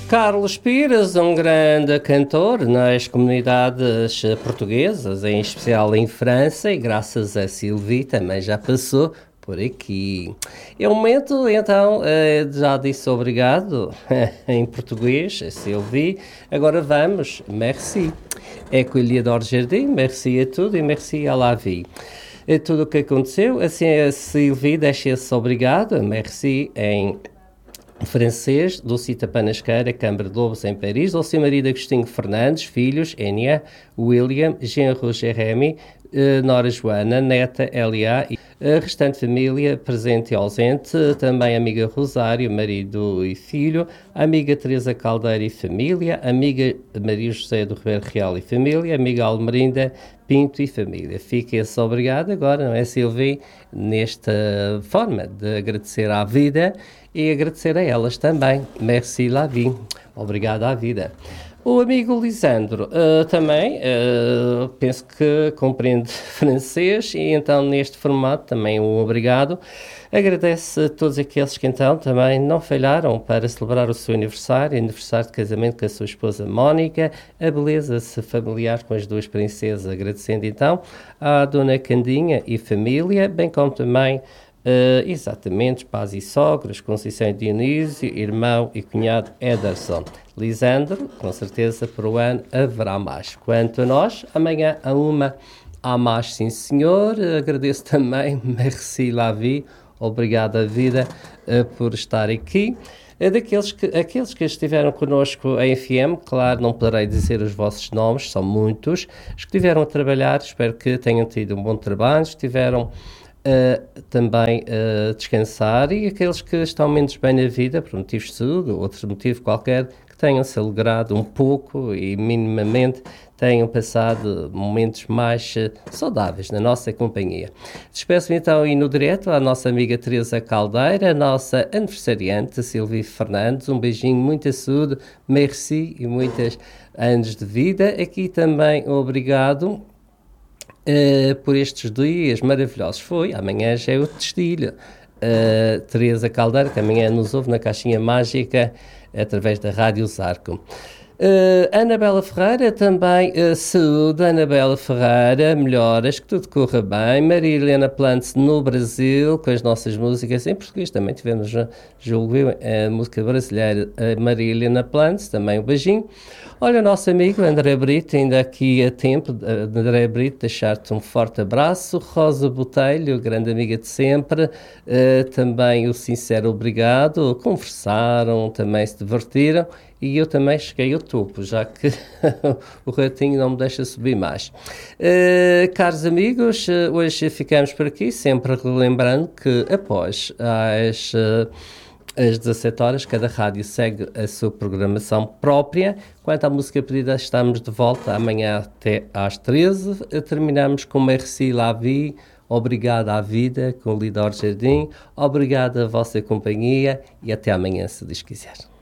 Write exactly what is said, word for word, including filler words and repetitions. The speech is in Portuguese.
Carlos Pires, um grande cantor nas comunidades portuguesas, em especial em França, e graças a Sylvie também já passou por aqui. É o momento, então, já disse obrigado em português, a Sylvie. Agora vamos, merci. É Colhedor Jardim, merci a tudo e merci à la vie. É tudo o que aconteceu, assim a Sylvie deixa-se obrigado, merci em francês, Dulcita Panasqueira, Câmara de Lobos, em Paris, Dulce Maria Agostinho Fernandes, filhos, Enia, William, genro Jeremy, uh, Nora Joana, neta Elia, e a restante família, presente e ausente, também amiga Rosário, marido e filho, amiga Teresa Caldeira e família, amiga Maria José do Ribeiro Real e família, amiga Almerinda Pinto e família. Fiquem-se obrigado agora, não é, Sylvie, nesta forma de agradecer à vida e agradecer a elas também. Merci la vie. Obrigado à vida. O amigo Lisandro uh, também, uh, penso que compreende francês e então neste formato também um obrigado. Agradece a todos aqueles que então também não falharam para celebrar o seu aniversário, aniversário de casamento com a sua esposa Mónica, a beleza familiar com as duas princesas, agradecendo então à dona Candinha e família, bem como também Uh, exatamente, pais e sogros, Conceição e Dionísio, irmão e cunhado Ederson. Lisandro, com certeza para o ano haverá mais. Quanto a nós, amanhã a uma há mais, sim senhor. Agradeço também, merci la vie, obrigado a vida uh, por estar aqui. É daqueles que, aqueles que estiveram connosco em F M, claro, não poderei dizer os vossos nomes, são muitos. Os que estiveram a trabalhar, espero que tenham tido um bom trabalho, estiveram Uh, também uh, descansar, e aqueles que estão menos bem na vida, por motivos de saúde ou outro motivo qualquer, que tenham-se alegrado um pouco e minimamente tenham passado momentos mais uh, saudáveis na nossa companhia. Despeço-me então aí no direto à nossa amiga Teresa Caldeira, a nossa aniversariante Sylvie Fernandes, um beijinho, muita saúde, merci e muitos anos de vida. Aqui também obrigado Uh, por estes dias maravilhosos. Foi, amanhã já é o Testilho. Uh, Teresa Caldeira, que amanhã nos ouve na caixinha mágica através da Rádio Zarco. Uh, Anabela Ferreira também, uh, saúde, Anabela Ferreira, melhoras, que tudo corra bem. Maria Helena Plantes no Brasil, com as nossas músicas em português, também tivemos, julgo eu, a música brasileira, a Maria Helena Plantes, também um beijinho. Olha, o nosso amigo André Brito, ainda aqui a tempo, uh, André Brito, deixar-te um forte abraço. Rosa Botelho, grande amiga de sempre, uh, também o sincero obrigado, conversaram, também se divertiram. E eu também cheguei ao topo, já que o ratinho não me deixa subir mais. Uh, caros amigos, uh, hoje ficamos por aqui, sempre relembrando que após as, uh, as dezassete horas, cada rádio segue a sua programação própria. Quanto à música pedida, estamos de volta amanhã até às treze. Uh, terminamos com Merci la vie. Obrigado à vida, com o Lidor Jardim. Obrigado à vossa companhia e até amanhã, se Deus quiser.